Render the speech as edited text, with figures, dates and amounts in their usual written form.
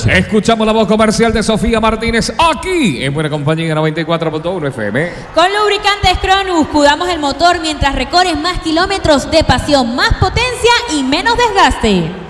noche. Escuchamos la voz comercial de Sofía Martínez aquí en Buena Compañía 94.1 FM. Con lubricantes Cronus cuidamos el motor mientras recorres más kilómetros de pasión, más potencia y menos desgaste.